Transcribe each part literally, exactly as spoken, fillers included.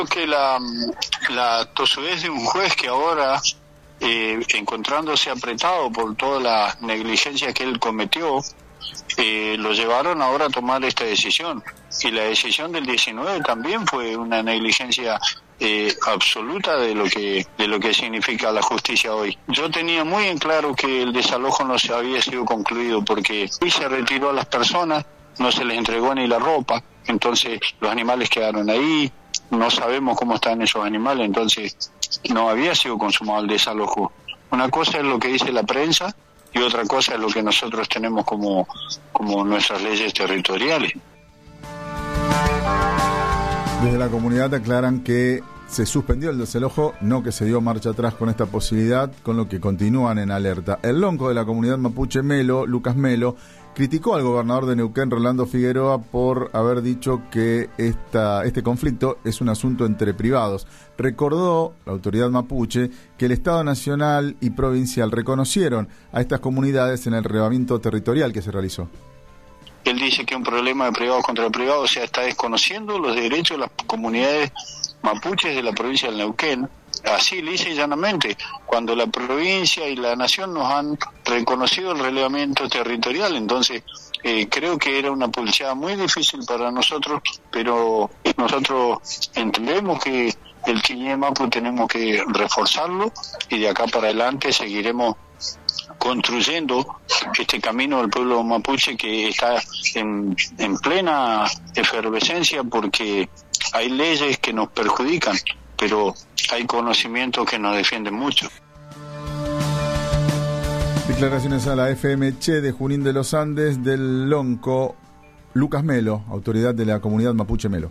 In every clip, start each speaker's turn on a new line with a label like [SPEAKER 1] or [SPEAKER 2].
[SPEAKER 1] Que la, la tosudez de un juez que ahora, eh, encontrándose apretado por toda la negligencia que él cometió, eh, lo llevaron ahora a tomar esta decisión. Y la decisión del diecinueve también fue una negligencia eh, absoluta de lo que de lo que significa la justicia hoy. Yo tenía muy en claro que el desalojo no se había sido concluido porque hoy se retiró a las personas, no se les entregó ni la ropa, entonces los animales quedaron ahí, no sabemos cómo están esos animales, entonces no había sido consumado el desalojo. Una cosa es lo que dice la prensa y otra cosa es lo que nosotros tenemos como, como nuestras leyes territoriales.
[SPEAKER 2] Desde la comunidad aclaran que se suspendió el desalojo, no que se dio marcha atrás con esta posibilidad, con lo que continúan en alerta. El lonco de la comunidad mapuche Melo, Lucas Melo, criticó al gobernador de Neuquén, Rolando Figueroa, por haber dicho que esta, este conflicto es un asunto entre privados. Recordó la autoridad mapuche que el Estado Nacional y Provincial reconocieron a estas comunidades en el relevamiento territorial que se realizó.
[SPEAKER 1] Él dice que es un problema de privados contra privados, o sea, está desconociendo los derechos de las comunidades mapuches de la provincia del Neuquén, así lisa y llanamente, cuando la provincia y la nación nos han reconocido el relevamiento territorial. Entonces eh, creo que era una publicidad muy difícil para nosotros, pero nosotros entendemos que el Quiñé Mapu tenemos que reforzarlo y de acá para adelante seguiremos construyendo este camino del pueblo mapuche que está en, en plena efervescencia, porque hay leyes que nos perjudican, pero hay conocimientos que nos defienden mucho.
[SPEAKER 2] Declaraciones a la F M Che de Junín de los Andes del lonco Lucas Melo, autoridad de la comunidad mapuche Melo.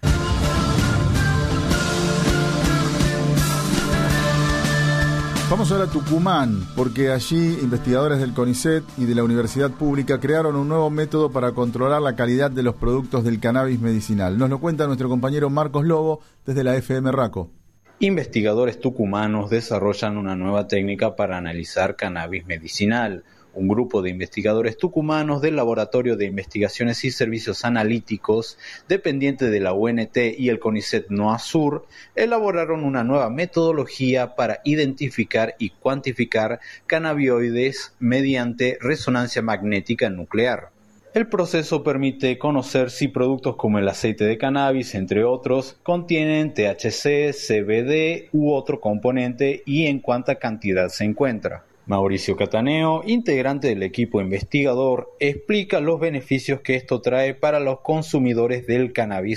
[SPEAKER 2] Vamos ahora a Tucumán, porque allí investigadores del CONICET y de la Universidad Pública crearon un nuevo método para controlar la calidad de los productos del cannabis medicinal. Nos lo cuenta nuestro compañero Marcos Lobo desde la F M Raco.
[SPEAKER 3] Investigadores tucumanos desarrollan una nueva técnica para analizar cannabis medicinal. Un grupo de investigadores tucumanos del Laboratorio de Investigaciones y Servicios Analíticos, dependiente de la U N T y el CONICET NOASUR, elaboraron una nueva metodología para identificar y cuantificar cannabinoides mediante resonancia magnética nuclear. El proceso permite conocer si productos como el aceite de cannabis, entre otros, contienen T H C, C B D u otro componente y en cuánta cantidad se encuentra. Mauricio Cataneo, integrante del equipo investigador, explica los beneficios que esto trae para los consumidores del cannabis